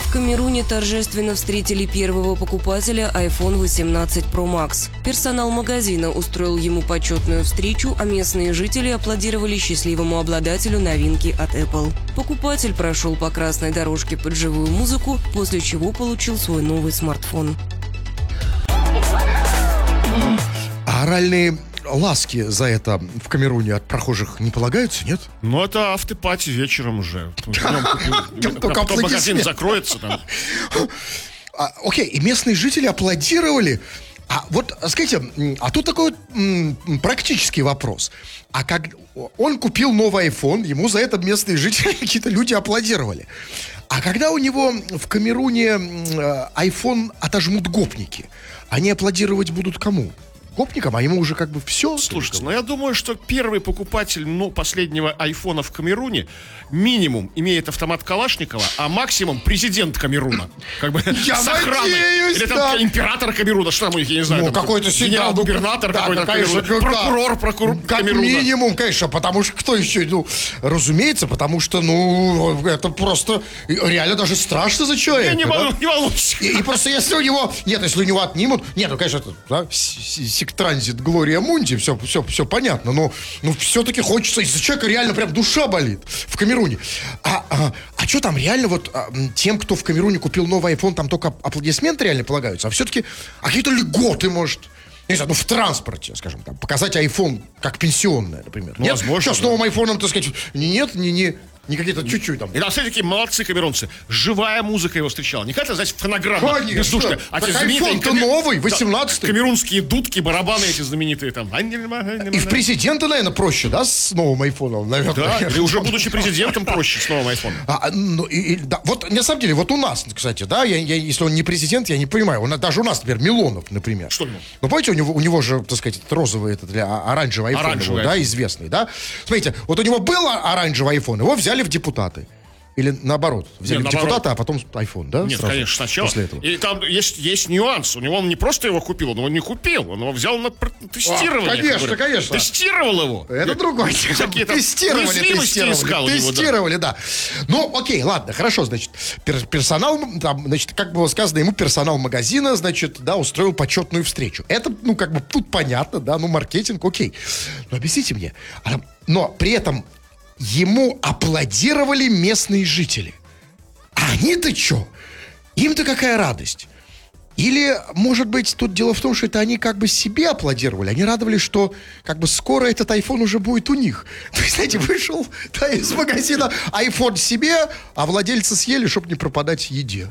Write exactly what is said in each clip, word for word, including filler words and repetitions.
В Камеруне торжественно встретили первого покупателя айфон восемнадцать про макс. Персонал магазина устроил ему почетную встречу, а местные жители аплодировали счастливому обладателю новинки от Apple. Покупатель прошел по красной дорожке под живую музыку, после чего получил свой новый смартфон. А оральные ласки за это в Камеруне от прохожих не полагаются, нет? Ну, это автопати вечером уже. Потом магазин закроется там. Окей, и местные жители аплодировали. А вот, скажите, а тут такой вот практический вопрос. А как он купил новый iPhone, ему за это местные жители, какие-то люди аплодировали. А когда у него в Камеруне iPhone отожмут гопники, они аплодировать будут кому? Гопникам, а ему уже как бы все. Слушайте, ну я думаю, что первый покупатель ну, последнего айфона в Камеруне минимум имеет автомат Калашникова, а максимум президент Камеруна. Как бы я с охраной. Надеюсь, или там да. император Камеруна, что там у них, я не знаю. Ну, там, какой-то генерал-губернатор да, какой-то, да, конечно, Камеруна, прокурор, прокурор как Камеруна. минимум, конечно, потому что кто еще, ну, разумеется, потому что, ну, это просто реально даже страшно за человека. Я не, да? волну, не волнуйся. И, и просто если у него, нет, если у него отнимут, нет, ну, конечно, это, да, сектранзит Глория Мунди, все, все, все понятно, но, но все-таки хочется, из-за человека реально прям душа болит в Камеруне. А, а, а что там реально вот а, тем, кто в Камеруне купил новый iPhone, там только аплодисменты реально полагаются, а все-таки а какие-то льготы, может, не знаю, ну в транспорте, скажем, там, показать iPhone как пенсионное, например. Ну, нет? возможно. Сейчас с новым айфоном, так сказать, нет, не, не, не какие-то чуть-чуть там. И там все такие молодцы камерунцы. Живая музыка его встречала. Не как-то, знаете, фонограмма Конечно. бездушная. А Так те знаменитые iPhone-то каме- новый, да, восемнадцатый. камерунские дудки, барабаны эти знаменитые там. И в президента, наверное, проще, да, с новым айфоном, наверное. Да, или уже будучи президентом проще с новым айфоном. А, ну, и, и, да, вот на самом деле, вот у нас, кстати, да, я, я, если он не президент, я не понимаю. Он, даже у нас, например, Милонов, например. Что ему? Ну, помните, у него, у него же, так сказать, этот розовый, этот, для оранжевый iPhone, Оранжевый его, да, iPhone. известный, да. Смотрите, вот у него был оранжевый iPhone, его взяли в депутаты. Или наоборот, взяли Нет, в депутата, а потом iPhone, да? Нет, сразу, конечно, сначала. После этого. И там есть, есть нюанс. У него он не просто его купил, он его не купил. Он его взял на пр- тестирование. А, конечно, говорят. конечно. Тестировал его. Это И- другой. Всякие там Тестировали, уязвимости тестировали, искал у него, да. тестировали, да. Ну, окей, ладно, хорошо, значит, пер- персонал, там, значит, как было сказано, ему персонал магазина, значит, да, устроил почетную встречу. Это, ну, как бы, тут понятно, да, ну, маркетинг, окей. Но объясните мне, а, но при этом ему аплодировали местные жители. А они-то что? Им-то какая радость? Или, может быть, тут дело в том, что это они как бы себе аплодировали. Они радовались, что как бы скоро этот iPhone уже будет у них. То есть, знаете, вышел да, из магазина iPhone себе, а владельцы съели, чтобы не пропадать в еде.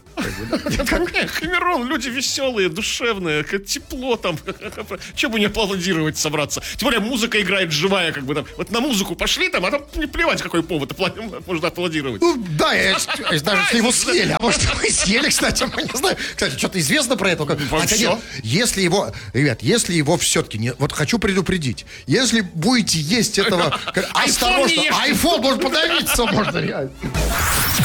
Камерун, люди веселые, душевные, как тепло там. Че бы не аплодировать собраться? Тем более музыка играет живая, как бы там. Вот на музыку пошли там, а там не плевать, какой повод апла- можно аплодировать. Ну, да, я- я- даже если его съели. А может, мы съели, кстати, мы не знаю. Кстати, что-то известно про это? Хотя всё. нет, если его, ребят, если его все-таки не, вот хочу предупредить, если будете есть этого, как- Айфон не осторожно, ешьте. айфон может подавиться, можно реально.